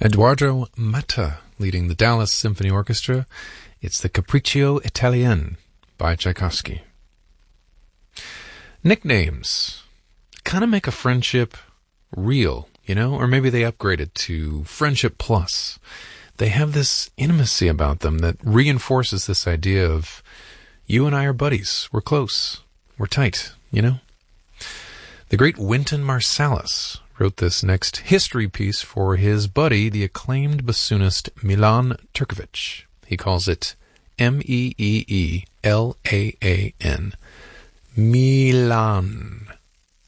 Edoardo Matta leading the Dallas Symphony Orchestra. It's the Capriccio Italien by Tchaikovsky. Nicknames kind of make a friendship real, or maybe they upgraded to Friendship Plus. They have this intimacy about them that reinforces this idea of you and I are buddies, we're close, we're tight, The great Wynton Marsalis wrote this next history piece for his buddy, the acclaimed bassoonist Milan Turkovic. He calls it Meeeelan. Milan.